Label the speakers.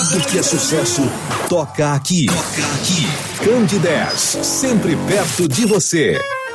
Speaker 1: Tudo que é sucesso toca aqui. Toca aqui. Candidez, sempre perto de você.